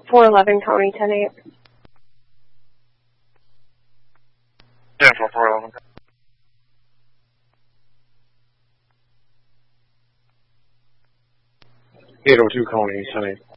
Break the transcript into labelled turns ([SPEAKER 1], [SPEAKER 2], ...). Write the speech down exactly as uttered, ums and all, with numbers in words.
[SPEAKER 1] four eleven County ten eight.
[SPEAKER 2] Yeah, for four eleven.
[SPEAKER 3] eight oh two County ten eight.